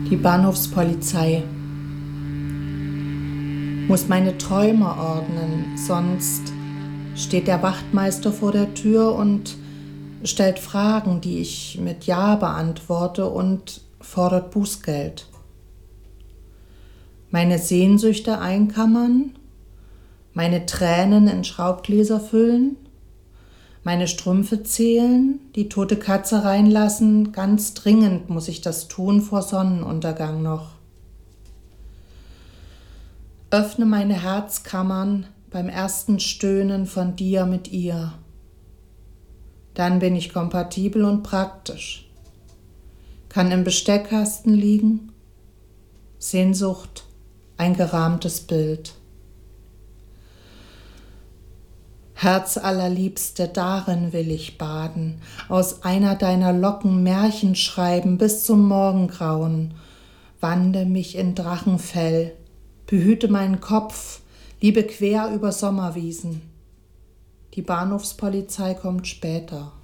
Die Bahnhofspolizei muss meine Träume ordnen, sonst steht der Wachtmeister vor der Tür und stellt Fragen, die ich mit Ja beantworte und fordert Bußgeld. Meine Sehnsüchte einkammern, meine Tränen in Schraubgläser füllen, meine Strümpfe zählen, die tote Katze reinlassen, ganz dringend muss ich das tun vor Sonnenuntergang noch. Öffne meine Herzkammern beim ersten Stöhnen von dir mit ihr. Dann bin ich kompatibel und praktisch. Kann im Besteckkasten liegen, Sehnsucht, ein gerahmtes Bild. Herzallerliebste, darin will ich baden, aus einer deiner Locken Märchen schreiben bis zum Morgengrauen. Wande mich in Drachenfell, behüte meinen Kopf, liebe quer über Sommerwiesen. Die Bahnhofspolizei kommt später.